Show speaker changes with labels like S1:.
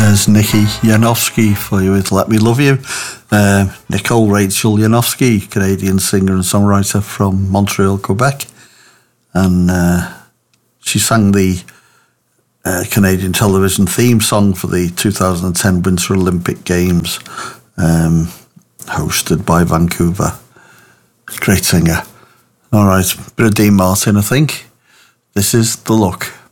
S1: There's Nikki Yanofsky for you with Let Me Love You. Nicole Rachel Yanofsky, Canadian singer and songwriter from Montreal, Quebec. And she sang the Canadian television theme song for the 2010 Winter Olympic Games, hosted by Vancouver. Great singer. All right, bit of Dean Martin, I think. This is The Look.